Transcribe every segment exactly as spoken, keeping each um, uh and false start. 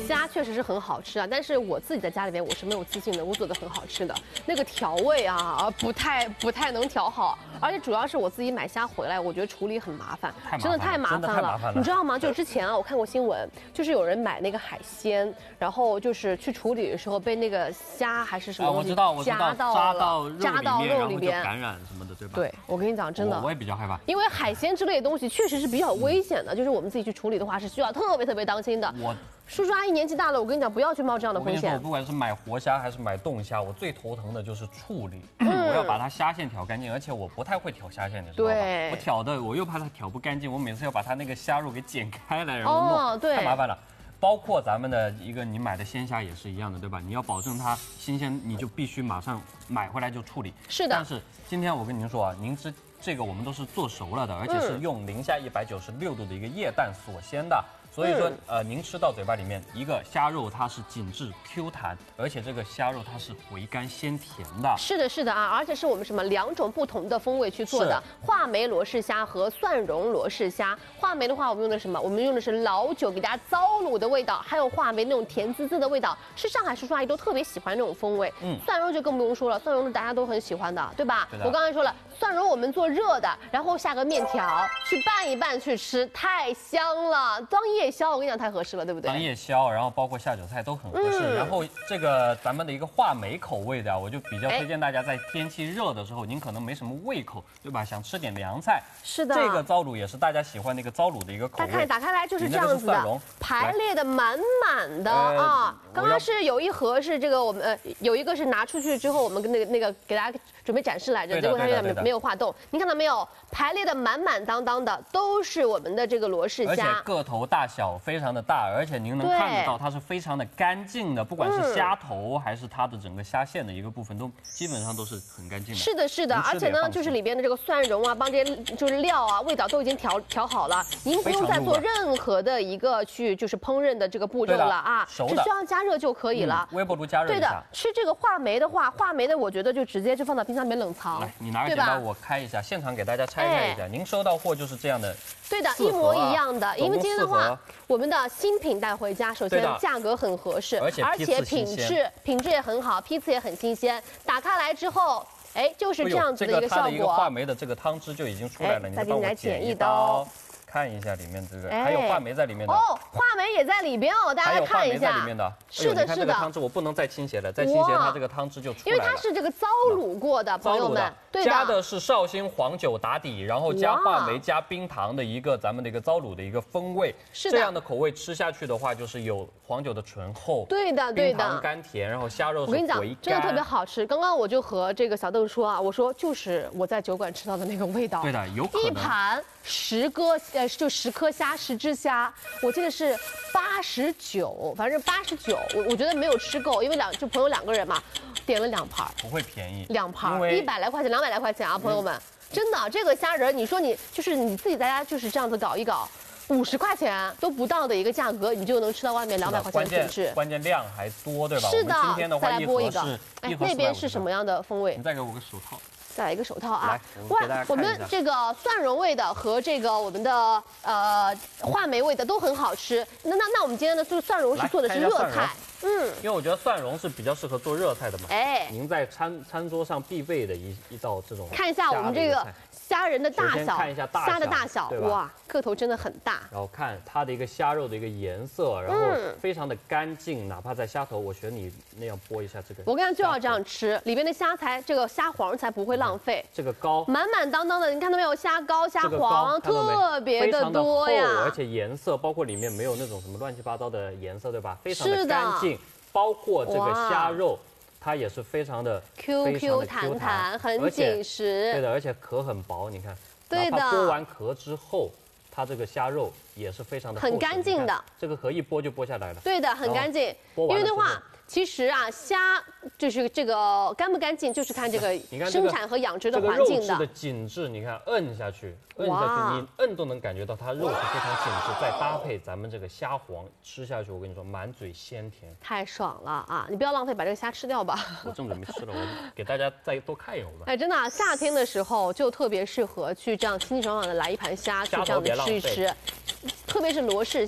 虾确实是很好吃啊，但是我自己在家里面我是没有自信的，我做的很好吃的，那个调味啊啊不太不太能调好，而且主要是我自己买虾回来，我觉得处理很麻烦，真的太麻烦了。你知道吗？就之前啊，我看过新闻，就是有人买那个海鲜，然后就是去处理的时候被那个虾还是什么东西夹到了，扎到肉里边， 感染什么的，对吧？ 对，我跟你讲，真的， 我也比较害怕， 因为海鲜之类的东西确实是比较危险的，就是我们自己去处理的话是需要特别特别当心的。 我。 叔叔阿姨年纪大了，我跟你讲，不要去冒这样的风险。 我不管是买活虾还是买冻虾，我最头疼的就是处理。嗯、我要把它虾线挑干净，而且我不太会挑虾线，你知道吧？我挑的我又怕它挑不干净，我每次要把它那个虾肉给剪开来，然后弄，哦、对太麻烦了。包括咱们的一个你买的鲜虾也是一样的，对吧？你要保证它新鲜，你就必须马上买回来就处理。 是的。 但是今天我跟您说啊，您这这个我们都是做熟了的，而且是用零下一百九十六度的一个液氮锁鲜的。 所以说，呃，您吃到嘴巴里面，一个虾肉它是紧致 Q 弹，而且这个虾肉它是回甘鲜甜的。 是的，是的啊，而且是我们什么两种不同的风味去做的，话梅罗氏虾和蒜蓉罗氏虾。话梅的话，我们用的什么？我们用的是老酒给大家糟卤的味道，还有话梅那种甜滋滋的味道，是上海叔叔阿姨都特别喜欢那种风味。嗯，蒜蓉就更不用说了，蒜蓉大家都很喜欢的，对吧？对我刚才说了，蒜蓉我们做热的，然后下个面条去拌一拌去吃，太香了，当夜宵，我跟你讲太合适了，对不对？ 当夜宵，然后包括下酒菜都很合适。嗯、然后这个咱们的一个话梅口味的，我就比较推荐大家在天气热的时候，您可能没什么胃口，对吧？想吃点凉菜。 是的， 这个糟卤也是大家喜欢的一个糟卤的一个口味。 大家看，打开来就是这样子的，排列的满满的啊。刚刚是有一盒是这个我们呃有一个是拿出去之后，我们跟那个那个给大家准备展示来着，结果它有点没有化动。您看到没有？排列的满满当当的，都是我们的这个罗氏虾， 而且个头大小非常的大，而且您能看得到它是非常的干净的，不管是虾头还是它的整个虾线的一个部分，都基本上都是很干净的。 是的，是的，而且呢，就是里边的这个蒜蓉啊，帮这些就是料啊，味道都已经调调好了，您不用再做任何的一个去就是烹饪的这个步骤了啊，只需要加热就可以了。 嗯、微波炉加热一下。 对的，吃这个话梅的话，话梅的我觉得就直接就放到冰箱里面冷藏。 来，你拿个剪刀我开一下，现场给大家拆开一下。哎、您收到货就是这样的。 对的，一模一样的。因为今天的话，我们的新品带回家，首先价格很合适， 而且而且品质品质也很好，批次也很新鲜。打开来之后，哎，就是这样子的一个效果。 它的一个话梅的这个汤汁就已经出来了，你再给你来剪一刀。看一下里面这个，还有话梅在里面的哦，话梅也在里边哦，大家看一下。 在里面的， 是的， 是的。汤汁我不能再倾斜了，再倾斜它这个汤汁就出来了。 因为它是这个糟卤过的，朋友们，对的。 加的是绍兴黄酒打底，然后加话梅加冰糖的一个咱们的一个糟卤的一个风味。 是的。这样的口味吃下去的话，就是有黄酒的醇厚， 对的，对的。 冰糖甘甜，然后虾肉是回甘。 我跟你讲，真的特别好吃。刚刚我就和这个小邓说啊，我说就是我在酒馆吃到的那个味道。 对的，有可能。 一盘十个呃，就十颗虾，十只虾，我记得是八十九，反正八十九，我我觉得没有吃够，因为两就朋友两个人嘛，点了两盘， 不会便宜， 两盘一百来块钱，两百来块钱啊，朋友们，嗯、真的这个虾仁，你说你就是你自己在家就是这样子搞一搞。五十块钱都不到的一个价格，你就能吃到外面两百块钱的品质， 关键量还多，对吧？ 是的， 今天的话再来播一个， 哎， 那边是什么样的风味？ 你再给我个手套。 再来一个手套啊！ 哇， 我们这个蒜蓉味的和这个我们的呃话梅味的都很好吃。那那那我们今天呢，就是蒜蓉是做的是热菜，嗯， 因为我觉得蒜蓉是比较适合做热菜的嘛。哎，您在餐餐桌上必备的一一道这种。 看一下我们这个虾仁的大小， 看一下大虾的大小，哇，个头真的很大。 然后看它的一个虾肉的一个颜色，然后非常的干净，哪怕在虾头，我学你那样剥一下这个。 我跟你讲就要这样吃，里边的虾才这个虾黄才不会浪费。 这个膏满满当当的，你看到没有？虾膏、虾黄特别的多呀， 而且颜色包括里面没有那种什么乱七八糟的颜色，对吧？非常的干净，包括这个虾肉。它也是非常的 Q Q 弹弹，很紧实。 对的，而且壳很薄，你看， 对的。 剥完壳之后，它这个虾肉也是非常的很干净的。 这个壳一剥就剥下来了。 对的，很干净。因为的话，其实啊，虾就是这个干不干净，就是看这个生产和养殖的环境的。 这个肉质的紧致，你看摁下去，摁下去，你摁都能感觉到它肉是非常紧致。再搭配咱们这个虾黄，吃下去，我跟你说，满嘴鲜甜， 太爽了啊！你不要浪费，把这个虾吃掉吧。 我正准备吃了，我给大家再多看一会儿吧。 哎，真的、啊，夏天的时候就特别适合去这样清清爽爽的来一盘虾，去这样子吃一吃。特别是罗氏虾，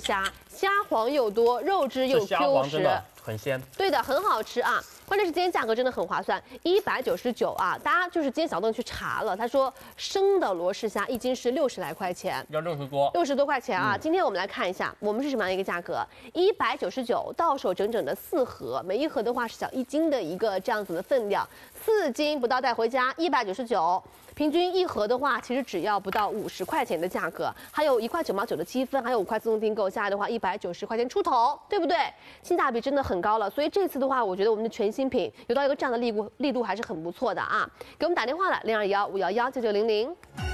虾黄又多，肉质又 Q 实， 很鲜。 对的，很好吃啊。关键是今天价格真的很划算，一百九十九啊！大家就是今天小邓去查了，他说生的罗氏虾一斤是六十来块钱， 要六十多， 六十多块钱啊！ 嗯、 今天我们来看一下，我们是什么样一个价格？一百九十九，到手整整的四盒，每一盒的话是小一斤的一个这样子的分量，四斤不到带回家，一百九十九。平均一盒的话，其实只要不到五十块钱的价格，还有一块九毛九的积分，还有五块自动订购，下来的话一百九十块钱出头，对不对？性价比真的很高了，所以这次的话，我觉得我们的全新品有到一个这样的力度，力度还是很不错的啊！给我们打电话了，零二幺五幺幺九九零零。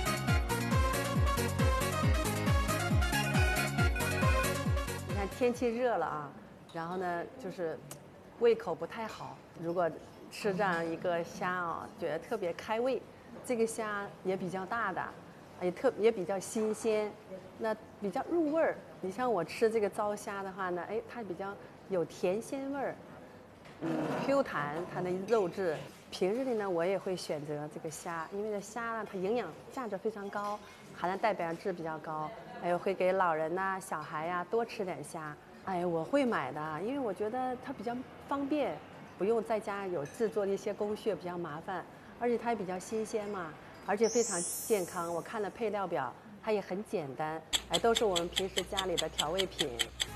你看天气热了啊，然后呢就是胃口不太好，如果吃这样一个虾啊，觉得特别开胃。这个虾也比较大的，也特也比较新鲜，那比较入味儿。你像我吃这个糟虾的话呢，哎，它比较有甜鲜味儿，嗯 ，Q 弹，它的肉质。平日里呢，我也会选择这个虾，因为这虾呢，它营养价值非常高，含量代表质比较高，哎，会给老人呐、啊、小孩呀、啊、多吃点虾。哎，我会买的，因为我觉得它比较方便，不用在家有制作的一些工序，比较麻烦。而且它也比较新鲜嘛，而且非常健康。我看了配料表，它也很简单，哎，都是我们平时家里的调味品。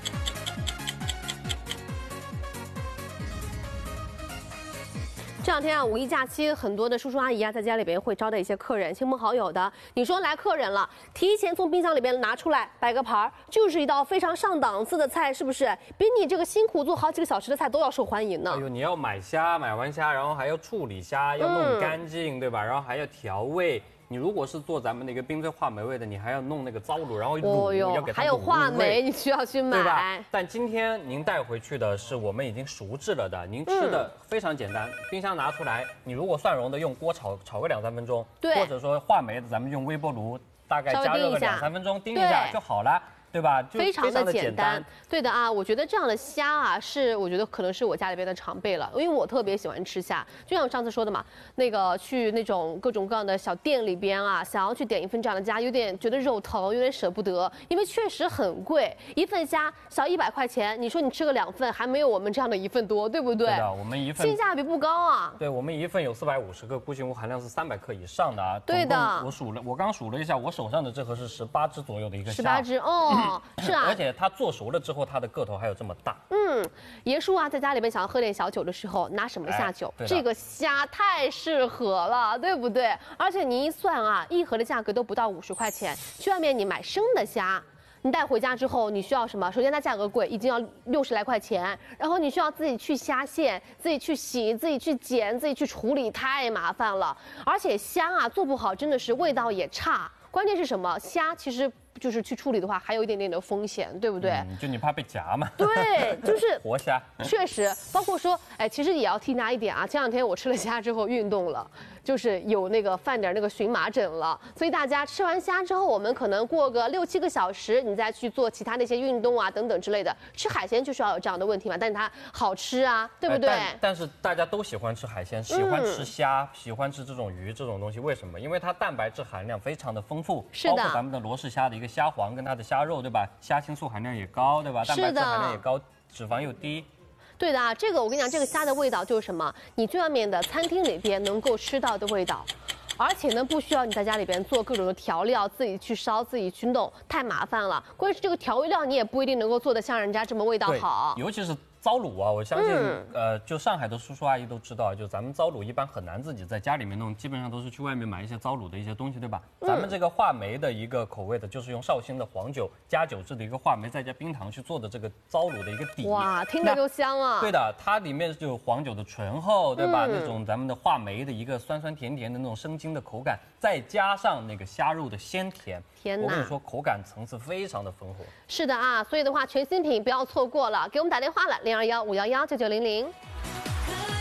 这两天啊，五一假期，很多的叔叔阿姨啊，在家里边会招待一些客人，亲朋好友的。你说来客人了，提前从冰箱里边拿出来摆个盘儿，就是一道非常上档次的菜，是不是？比你这个辛苦做好几个小时的菜都要受欢迎呢。 哎呦，你要买虾，买完虾，然后还要处理虾，要弄干净，嗯、对吧？然后还要调味。你如果是做咱们那个冰萃话梅味的，你还要弄那个糟卤，然后卤、哦、要给它卤入味， 还有话梅，你需要去买， 对吧？但今天您带回去的是我们已经熟制了的，您吃的非常简单，嗯、冰箱拿出来，你如果蒜蓉的用锅炒炒个两三分钟， 对， 或者说话梅的咱们用微波炉大概加热个两三分钟，叮一下就好了。对吧？就非常的简单。对的啊，我觉得这样的虾啊，是我觉得可能是我家里边的常备了，因为我特别喜欢吃虾。就像我上次说的嘛，那个去那种各种各样的小店里边啊，想要去点一份这样的虾，有点觉得肉疼，有点舍不得，因为确实很贵，一份虾小一百块钱，你说你吃个两份，还没有我们这样的一份多，对不对？ 对的，我们一份性价比不高啊。 对，我们一份有四百五十克，固形物含量是三百克以上的啊。 对的， 我数了，我刚数了一下，我手上的这盒是十八只左右的一个虾。 十八只哦。是啊， 而且它做熟了之后，它的个头还有这么大。 嗯，爷叔啊，在家里边想要喝点小酒的时候，拿什么下酒？ 哎、 这个虾太适合了，对不对？而且你一算啊，一盒的价格都不到五十块钱，去外面你买生的虾。你带回家之后，你需要什么？首先它价格贵，一斤要六十来块钱，然后你需要自己去虾线，自己去洗，自己去剪，自己去处理，太麻烦了。而且虾啊做不好，真的是味道也差。关键是什么？虾其实就是去处理的话，还有一点点的风险，对不对？ 嗯、就你怕被夹嘛？ 对，就是活虾。 确实，包括说，哎，其实也要提大一点啊。前两天我吃了虾之后运动了，就是有那个犯点那个荨麻疹了，所以大家吃完虾之后，我们可能过个六七个小时，你再去做其他的一些运动啊等等之类的。吃海鲜就需要有这样的问题嘛，但是它好吃啊，对不对？ 哎、但, 但是大家都喜欢吃海鲜，喜欢吃虾，嗯、喜欢吃这种鱼这种东西，为什么？因为它蛋白质含量非常的丰富， 是的， 包括咱们的罗氏虾的一个虾黄跟它的虾肉，对吧？虾青素含量也高，对吧？蛋白质含量也高，脂肪又低。 对的啊，这个我跟你讲，这个虾的味道就是什么？你最外面的餐厅里边能够吃到的味道，而且呢，不需要你在家里边做各种的调料，自己去烧，自己去弄，太麻烦了。关键是这个调味料你也不一定能够做得像人家这么味道好， 尤其是糟卤啊，我相信，嗯、呃，就上海的叔叔阿姨都知道，就咱们糟卤一般很难自己在家里面弄，基本上都是去外面买一些糟卤的一些东西，对吧？嗯、咱们这个话梅的一个口味的，就是用绍兴的黄酒加酒制的一个话梅，再加冰糖去做的这个糟卤的一个底。 哇，听着就香啊！ 对的，它里面就有黄酒的醇厚，对吧？ 嗯、 那种咱们的话梅的一个酸酸甜甜的那种生津的口感，再加上那个虾肉的鲜甜， 天哪！ 我跟你说，口感层次非常的丰富。 是的啊，所以的话，全新品不要错过了，给我们打电话了。零二幺五幺幺九九零零。